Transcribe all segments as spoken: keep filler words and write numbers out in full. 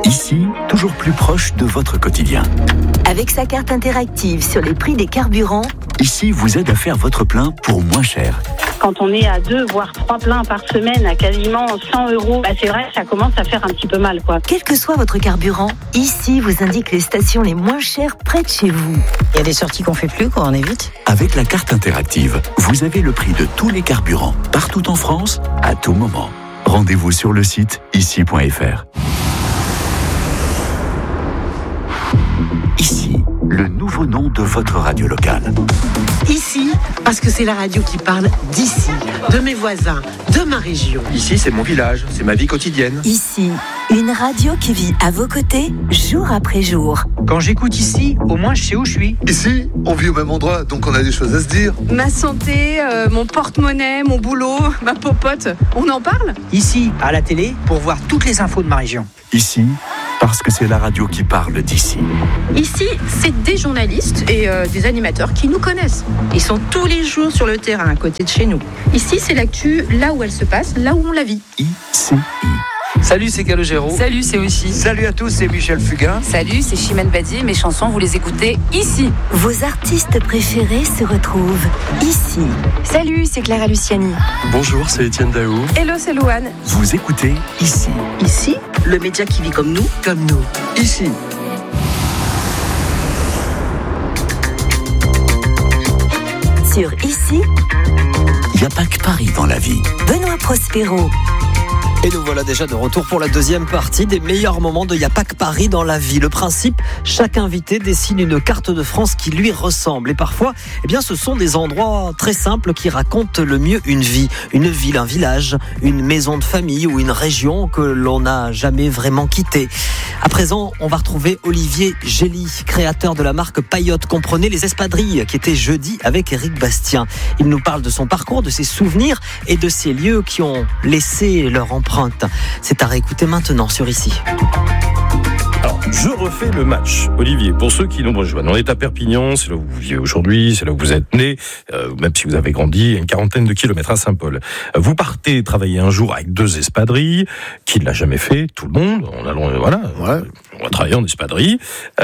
Ici, toujours plus proche de votre quotidien. Avec sa carte interactive sur les prix des carburants, Ici vous aide à faire votre plein pour moins cher. Quand on est à deux, voire trois pleins par semaine à quasiment cent euros, bah c'est vrai que ça commence à faire un petit peu mal, quoi. quel que soit votre carburant, Ici vous indique les stations les moins chères près de chez vous. Il y a des sorties qu'on fait plus, quoi, on évite. Avec la carte interactive, vous avez le prix de tous les carburants, partout en France, à tout moment. Rendez-vous sur le site ici point f r. Ici, le nouveau nom de votre radio locale. Ici, parce que c'est la radio qui parle d'ici, de mes voisins, de ma région. Ici, c'est mon village, c'est ma vie quotidienne. Ici, une radio qui vit à vos côtés, jour après jour. Quand j'écoute ici, au moins je sais où je suis. Ici, on vit au même endroit, donc on a des choses à se dire. Ma santé, euh, mon porte-monnaie, mon boulot, ma popote, on en parle ? Ici, à la télé, pour voir toutes les infos de ma région. Ici, parce que c'est la radio qui parle d'ici. Ici, c'est des journalistes et euh, des animateurs qui nous connaissent. Ils sont tous les jours sur le terrain à côté de chez nous. Ici, c'est l'actu là où elle se passe, là où on la vit. I C I. Salut, c'est Calogero. Salut, c'est aussi. Salut à tous, c'est Michel Fugain. Salut, c'est Chimène Badi. Mes chansons, vous les écoutez ici. Vos artistes préférés se retrouvent ici. Salut, c'est Clara Luciani. Bonjour, c'est Étienne Daou. Hello, c'est Louane. Vous écoutez ici. Ici, le média qui vit comme nous, comme nous. Ici. Sur Ici, il n'y a pas que Paris dans la vie. Benoît Prospero. Et nous voilà déjà de retour pour la deuxième partie des meilleurs moments de Y'a pas que Paris dans la vie. Le principe, chaque invité dessine une carte de France qui lui ressemble. Et parfois, eh bien, ce sont des endroits très simples qui racontent le mieux une vie. Une ville, un village, une maison de famille ou une région que l'on n'a jamais vraiment quittée. À présent, on va retrouver Olivier Gély, créateur de la marque Payotte. Comprenez les espadrilles qui était jeudi avec Éric Bastien. Il nous parle de son parcours, de ses souvenirs et de ces lieux qui ont laissé leur empreinte. C'est à réécouter maintenant sur Ici. Alors, je refais le match, Olivier, pour ceux qui nous rejoignent. On est à Perpignan, c'est là où vous vivez aujourd'hui, c'est là où vous êtes né, euh, même si vous avez grandi à une quarantaine de kilomètres à Saint-Paul. Vous partez travailler un jour avec deux espadrilles, qui ne l'a jamais fait, tout le monde, on allons, euh, voilà, ouais. On va travailler en espadrille,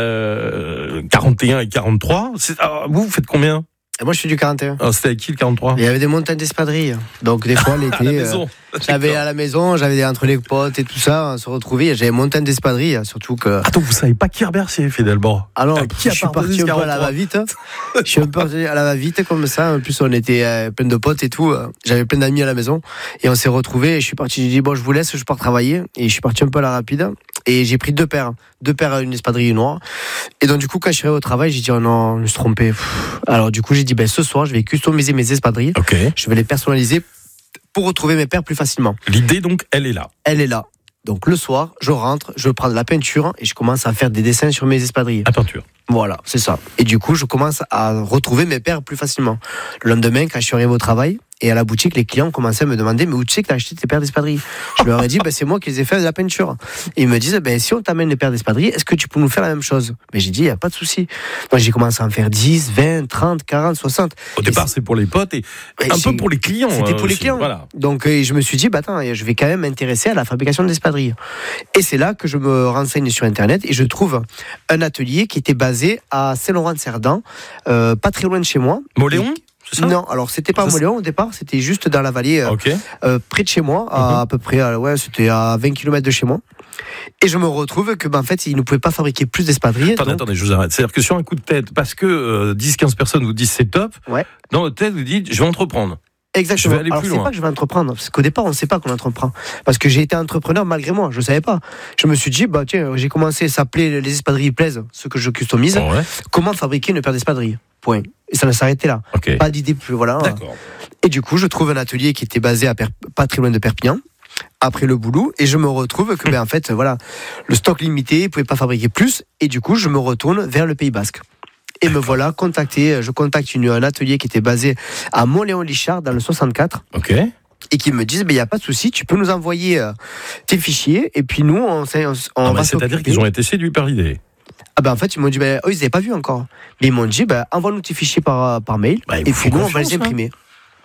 euh, quarante et un et quarante-trois, c'est, alors, vous, vous faites combien ? Et moi, je suis du quarante et un. Alors, c'était avec qui le quarante-trois ? Il y avait des montagnes d'espadrilles. Donc, des fois, l'été. À la maison. Euh, j'avais à la maison, j'avais des, entre les potes et tout ça, on se retrouvait. J'avais montagne d'espadrilles, surtout que. Attends, vous savez pas qui Herbercier, finalement ? Alors, qui je suis parti un peu à la va-vite. Je suis un peu à la va-vite, comme ça. En plus, on était euh, plein de potes et tout. J'avais plein d'amis à la maison. Et on s'est retrouvés. Et je suis parti, j'ai dit, bon, je vous laisse, je pars travailler. Et je suis parti un peu à la rapide. Et j'ai pris deux paires. Deux paires, une espadrille noire. Et donc, du coup, quand je suis arrivé au travail, j'ai dit, oh non, je me suis trompé. Alors, du coup, j'ai dit, ben, ce soir, je vais customiser mes espadrilles. Okay. Je vais les personnaliser pour retrouver mes paires plus facilement. L'idée, donc, elle est là. Elle est là. Donc, le soir, je rentre, je prends de la peinture et je commence à faire des dessins sur mes espadrilles. La peinture. Voilà, c'est ça. Et du coup, je commence à retrouver mes paires plus facilement. Le lendemain, quand je suis arrivé au travail, et à la boutique, les clients commençaient à me demander, mais où tu sais que tu as acheté tes paires d'espadrilles ? Je leur ai dit, ben, c'est moi qui les ai fait de la peinture. Et ils me disent, ben, si on t'amène les paires d'espadrilles, est-ce que tu peux nous faire la même chose ? Mais j'ai dit, il n'y a pas de souci. Moi, j'ai commencé à en faire dix, vingt, trente, quarante, soixante. Au départ, c'est... c'est pour les potes et un peu pour les clients. C'était pour les clients. Voilà. Donc, euh, je me suis dit, bah, attends, je vais quand même m'intéresser à la fabrication d'espadrilles. Et c'est là que je me renseigne sur Internet et je trouve un atelier qui était basé à Saint-Laurent-de-Cerdan, euh, pas très loin de chez moi. Moléon ? C'est ça ? Non, alors c'était pas à Moléon au départ, c'était juste dans la vallée, euh, okay. euh, près de chez moi, à, mm-hmm. à peu près, à, ouais, c'était à vingt kilomètres de chez moi. Et je me retrouve que, ben, en fait, ils ne pouvaient pas fabriquer plus d'espadrilles. Attendez, donc... attendez, je vous arrête. C'est-à-dire que sur un coup de tête, parce que euh, dix quinze personnes vous disent c'est top, ouais. dans votre tête, vous dites je vais entreprendre. Exactement. Je vais aller Alors, plus c'est loin. pas que je vais entreprendre, parce qu'au départ, on ne sait pas qu'on entreprend. Parce que j'ai été entrepreneur malgré moi, je ne savais pas. Je me suis dit, bah, tiens, j'ai commencé à s'appeler les espadrilles plaisent, ce que je customise. Oh ouais. Comment fabriquer une paire d'espadrilles ? Point. Et ça va s'arrêter là. Okay. Pas d'idée plus, voilà. D'accord. Et du coup, je trouve un atelier qui était basé à per... pas très loin de Perpignan. Après le boulot, et je me retrouve que, ben, en fait, voilà, le stock limité, ils ne pouvaient pas fabriquer plus, et du coup, je me retourne vers le Pays Basque. Et me voilà contacté, je contacte une, un atelier qui était basé à Montléon-Lichard, dans le soixante-quatre. Ok. Et qui me disent, il ben, n'y a pas de souci, tu peux nous envoyer euh, tes fichiers, et puis nous, on, on, on ah va bah, c'est-à-dire qu'ils ont été séduits par l'idée. Ah ben en fait, ils m'ont dit, ben, eux, ils n'avaient pas vu encore. Mais ils m'ont dit, ben, envoie-nous tes fichiers par, par mail, bah, et puis nous, on va les imprimer.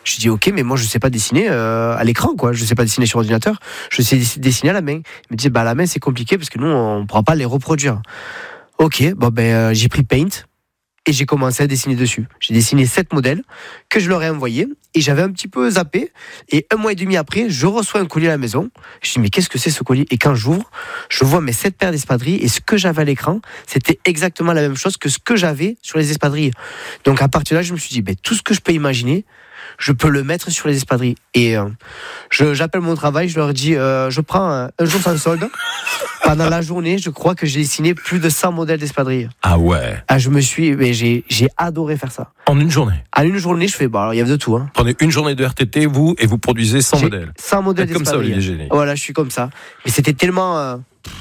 Je dis ok, mais moi je sais pas dessiner euh, à l'écran, quoi. Je sais pas dessiner sur ordinateur. Je sais dessiner à la main. Il me dit bah à la main c'est compliqué parce que nous on pourra pas les reproduire. Ok, bon ben euh, j'ai pris Paint et j'ai commencé à dessiner dessus. J'ai dessiné sept modèles que je leur ai envoyés et j'avais un petit peu zappé. Et un mois et demi après, je reçois un colis à la maison. Je dis mais qu'est-ce que c'est ce colis? Et quand j'ouvre, je vois mes sept paires d'espadrilles et ce que j'avais à l'écran, c'était exactement la même chose que ce que j'avais sur les espadrilles. Donc à partir de là, je me suis dit ben tout ce que je peux imaginer, je peux le mettre sur les espadrilles. Et euh, je, j'appelle mon travail, je leur dis euh, je prends un, un jour sans solde. Pendant la journée, je crois que j'ai dessiné plus de cent modèles d'espadrilles. Ah ouais. Ah, je me suis, mais j'ai, j'ai adoré faire ça. En une journée. En une journée, je fais, bon, alors il y avait de tout. Hein. Prenez une journée de R T T, vous, et vous produisez cent j'ai modèles. cent modèles comme d'espadrilles. ça, Olivier Génie. Voilà, je suis comme ça. Mais c'était tellement euh,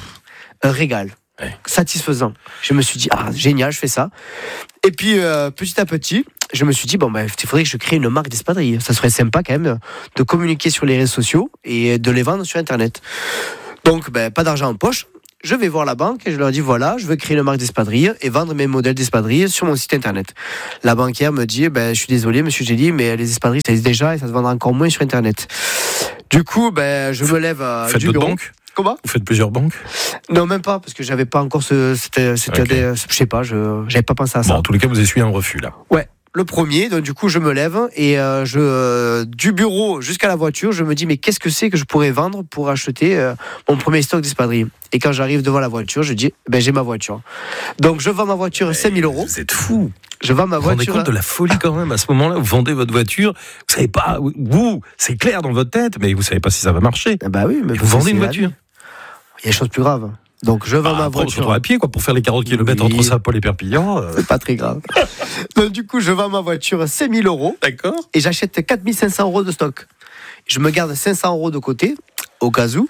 un régal. Ouais. Satisfaisant. Je me suis dit, ah, génial, je fais ça. Et puis, euh, petit à petit, je me suis dit, bon, ben, il faudrait que je crée une marque d'espadrilles. Ça serait sympa quand même de communiquer sur les réseaux sociaux et de les vendre sur Internet. Donc, ben, pas d'argent en poche. Je vais voir la banque et je leur dis, voilà, je veux créer une marque d'espadrilles et vendre mes modèles d'espadrilles sur mon site Internet. La banquière me dit, ben, je suis désolé, monsieur Gély, mais les espadrilles, ça existe déjà et ça se vendra encore moins sur Internet. Du coup, ben, je me lève euh, Faites du votre bureau. banque ? Comment ? Vous faites plusieurs banques ? Non, même pas, parce que j'avais pas encore ce, c'était, c'était okay. des, je sais pas, je, j'avais pas pensé à ça. Bon, en tous les cas, vous essuyez un refus, là. Ouais. Le premier, donc du coup je me lève et euh, je euh, du bureau jusqu'à la voiture, je me dis mais qu'est-ce que c'est que je pourrais vendre pour acheter euh, mon premier stock d'espadrilles. Et quand j'arrive devant la voiture, je dis ben j'ai ma voiture. Donc je vends ma voiture à cinq mille euros. Vous êtes fou. Je vends ma vous voiture. Vous vous rendez compte de la folie quand même à ce moment-là, vous vendez votre voiture, vous savez pas, vous, c'est clair dans votre tête, mais vous savez pas si ça va marcher. Bah oui, mais vous vendez une voiture. Il y a des choses plus graves. Donc je vends ah, ma voiture. On à pied quoi pour faire les quarante kilomètres oui. entre Saint-Paul et Perpignan. Euh... C'est pas très grave. Donc du coup je vends ma voiture à cinq mille euros. D'accord. Et j'achète quatre mille cinq cents euros de stock. Je me garde cinq cents euros de côté au cas où.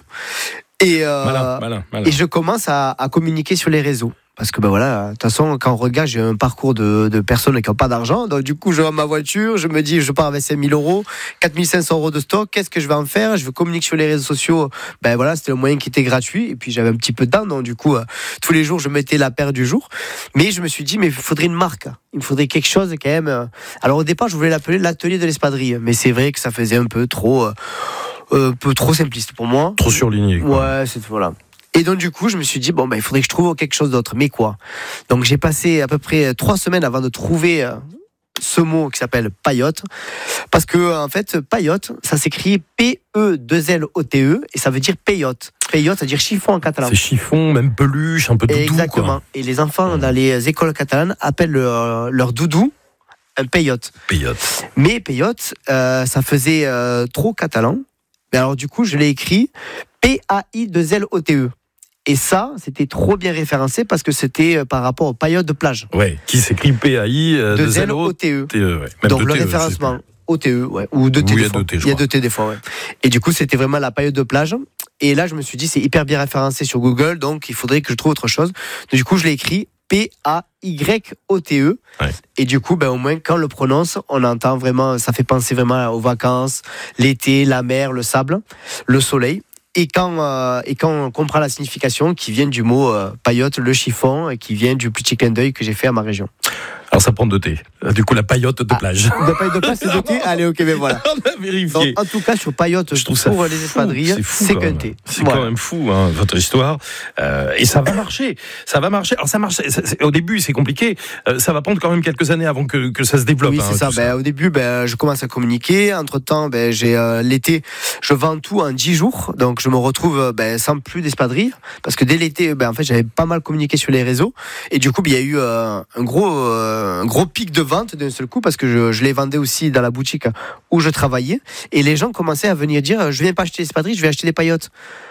Et, euh, malin, malin, malin. et je commence à, à communiquer sur les réseaux. Parce que ben voilà, de toute façon, quand on regarde, j'ai un parcours de, de personnes qui n'ont pas d'argent. Donc du coup, je vends ma voiture, je me dis, je pars avec cinq mille euros, quatre mille cinq cents euros de stock. Qu'est-ce que je vais en faire ? Je vais communiquer sur les réseaux sociaux. Ben voilà, c'était le moyen qui était gratuit. Et puis j'avais un petit peu de temps, donc du coup, euh, tous les jours, je mettais la paire du jour. Mais je me suis dit, mais il faudrait une marque. Il me faudrait quelque chose quand même. Euh... Alors au départ, je voulais l'appeler l'atelier de l'espadrille, mais c'est vrai que ça faisait un peu trop, euh, un peu trop simpliste pour moi. Trop surligné. Quoi. Ouais, c'est voilà. Et donc du coup, je me suis dit bon ben il faudrait que je trouve quelque chose d'autre. Mais quoi ? Donc j'ai passé à peu près trois semaines avant de trouver euh, ce mot qui s'appelle paillote, parce que en fait paillote, ça s'écrit P E deux L O T E et ça veut dire paillote. Paillote, ça veut dire chiffon en catalan. C'est chiffon, même peluche, un peu doudou. Exactement. Quoi. Et les enfants dans les écoles catalanes appellent leur, leur doudou un paillote. Paillote. Mais paillote, euh, ça faisait euh, trop catalan. Mais alors du coup, je l'ai écrit P A I deux L O T E. Et ça, c'était trop bien référencé parce que c'était par rapport aux paillotes de plage. Ouais, qui s'écrit P A I deux L O T E. Ouais. Donc le référencement O T E, ouais, ou deux T des fois. Il y a deux T des fois, ouais. Et du coup, c'était vraiment la paillote de plage. Et là, je me suis dit, c'est hyper bien référencé sur Google, donc il faudrait que je trouve autre chose. Donc, du coup, je l'ai écrit P A Y O T E. Ouais. Et du coup, ben, au moins, quand on le prononce, on entend vraiment, ça fait penser vraiment aux vacances, l'été, la mer, le sable, le soleil. Et quand, euh, et quand on comprend la signification qui vient du mot euh, paillote, le chiffon, et qui vient du petit clin d'œil que j'ai fait à ma région. Alors ça prend deux T. Du coup, la paillote de plage. Ah, de paillote de plage, c'est deux T. Allez, ok, mais voilà. On a vérifié. Donc, en tout cas, sur paillote, je trouve ça pour les espadrilles, c'est, c'est qu'un T. C'est voilà. Quand même fou, hein, votre histoire. Euh, et ça va marcher. Ça va marcher. Alors ça marche. C'est, c'est, au début, c'est compliqué. Euh, ça va prendre quand même quelques années avant que, que ça se développe. Oui, c'est hein, ça. Ben, ça. Au début, ben, je commence à communiquer. Entre temps, ben, j'ai euh, l'été, je vends tout en dix jours. Donc je me retrouve ben, sans plus d'espadrilles. Parce que dès l'été, ben, en fait, j'avais pas mal communiqué sur les réseaux. Et du coup, ben, il y a eu euh, un gros, euh, un gros pic de vente d'un seul coup parce que je, je les vendais aussi dans la boutique où je travaillais et les gens commençaient à venir dire je viens pas acheter des espadrilles, je vais acheter des paillotes.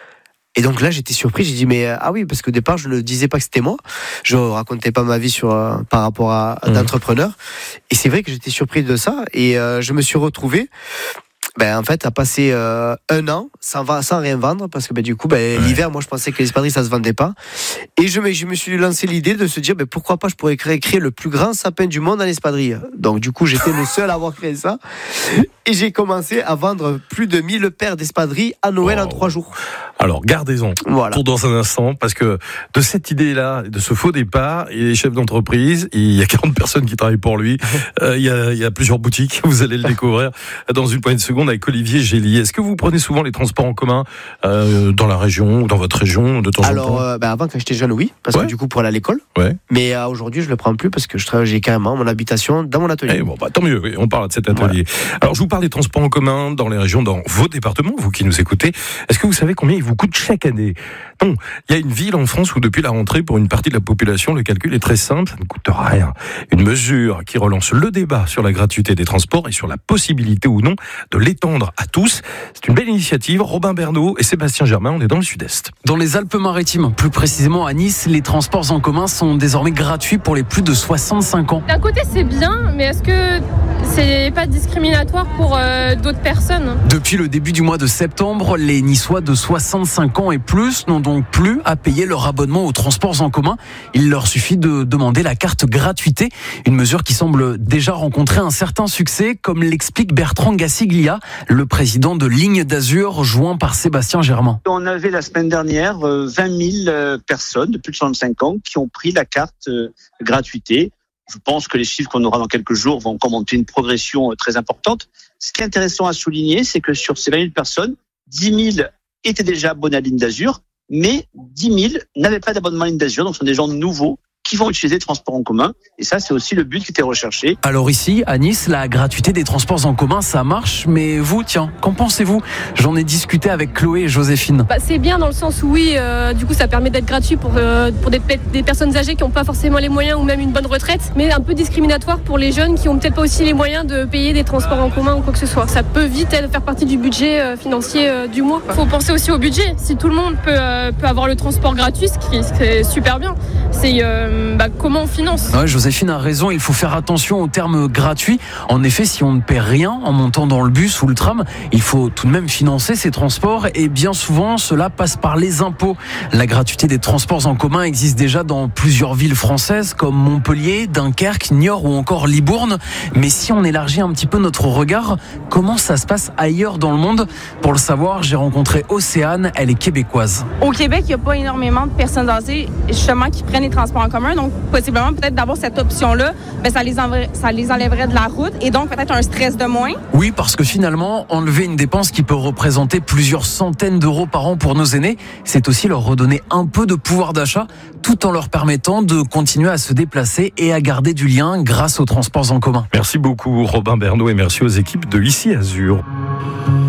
Et donc là j'étais surpris, j'ai dit mais ah oui, parce qu'au départ je ne disais pas que c'était moi, je racontais pas ma vie sur euh, par rapport à, à mmh. d'entrepreneur et c'est vrai que j'étais surpris de ça et euh, je me suis retrouvé ben, en fait, a passé euh, un an sans, sans rien vendre parce que ben, du coup, ben, ouais. l'hiver, moi, je pensais que l'espadrilles, ça se vendait pas. Et je me, je me suis lancé l'idée de se dire, ben, pourquoi pas, je pourrais créer, créer le plus grand sapin du monde en espadrille. Donc, du coup, j'étais le seul à avoir créé ça. Et j'ai commencé à vendre plus de mille paires d'espadrilles à Noël wow. en trois jours. Alors, gardez-en voilà. pour dans un instant, parce que de cette idée-là, de ce faux départ, il est chef d'entreprise, il y a quarante personnes qui travaillent pour lui, euh, il, y a, il y a plusieurs boutiques, vous allez le découvrir dans une poignée de secondes avec Olivier Gély. Est-ce que vous prenez souvent les transports en commun euh, dans la région ou dans votre région de temps Alors, en temps euh, bah avant, quand j'étais jeune, oui, parce ouais. que du coup, pour aller à l'école. Ouais. Mais euh, aujourd'hui, je le prends plus parce que je travaille, j'ai carrément mon habitation dans mon atelier. Eh bon, bah, tant mieux, oui, on parle de cet atelier. Voilà. Alors, je vous parle des transports en commun dans les régions, dans vos départements, vous qui nous écoutez. Est-ce que vous savez combien ils vous coûtent chaque année ? Non, il y a une ville en France où depuis la rentrée, pour une partie de la population, le calcul est très simple, ça ne coûte rien. Une mesure qui relance le débat sur la gratuité des transports et sur la possibilité ou non de l'étendre à tous. C'est une belle initiative. Robin Bernot et Sébastien Germain, on est dans le sud-est. Dans les Alpes-Maritimes, plus précisément à Nice, les transports en commun sont désormais gratuits pour les plus de soixante-cinq ans. D'un côté, c'est bien, mais est-ce que c'est pas discriminatoire pour euh, d'autres personnes ? Depuis le début du mois de septembre, les Niçois de soixante-cinq ans et plus n'ont donc plus à payer leur abonnement aux transports en commun. Il leur suffit de demander la carte gratuité, une mesure qui semble déjà rencontrer un certain succès, comme l'explique Bertrand Gassiglia, le président de Ligne d'Azur, joint par Sébastien Germain. On avait la semaine dernière vingt mille personnes de plus de soixante-cinq ans qui ont pris la carte gratuité. Je pense que les chiffres qu'on aura dans quelques jours vont commenter une progression très importante. Ce qui est intéressant à souligner, c'est que sur ces vingt mille personnes, dix mille étaient déjà abonnés à Ligne d'Azur, mais dix mille n'avaient pas d'abonnement à Ligne d'Azur, donc ce sont des gens nouveaux qui vont utiliser les transports en commun. Et ça, c'est aussi le but qui était recherché. Alors ici, à Nice, la gratuité des transports en commun, ça marche. Mais vous, tiens, qu'en pensez-vous ? J'en ai discuté avec Chloé et Joséphine. Bah, c'est bien dans le sens où, oui, euh, du coup, ça permet d'être gratuit pour, euh, pour des, des personnes âgées qui n'ont pas forcément les moyens ou même une bonne retraite, mais un peu discriminatoire pour les jeunes qui n'ont peut-être pas aussi les moyens de payer des transports en commun ou quoi que ce soit. Ça peut vite faire partie du budget euh, financier euh, du mois. Il faut penser aussi au budget. Si tout le monde peut, euh, peut avoir le transport gratuit, ce qui est super bien, c'est... Euh, Bah, comment on finance ? Ouais, Joséphine a raison, il faut faire attention au terme gratuit. En effet, si on ne paie rien en montant dans le bus ou le tram, il faut tout de même financer ces transports et bien souvent, cela passe par les impôts. La gratuité des transports en commun existe déjà dans plusieurs villes françaises comme Montpellier, Dunkerque, Niort ou encore Libourne. Mais si on élargit un petit peu notre regard, comment ça se passe ailleurs dans le monde ? Pour le savoir, j'ai rencontré Océane, elle est québécoise. Au Québec, il n'y a pas énormément de personnes âgées justement qui prennent les transports en commun. Donc, possiblement, peut-être d'avoir cette option-là, ben, ça les enlèverait, ça les enlèverait de la route et donc peut-être un stress de moins. Oui, parce que finalement, enlever une dépense qui peut représenter plusieurs centaines d'euros par an pour nos aînés, c'est aussi leur redonner un peu de pouvoir d'achat, tout en leur permettant de continuer à se déplacer et à garder du lien grâce aux transports en commun. Merci beaucoup, Robin Bernot, et merci aux équipes de Ici Azur.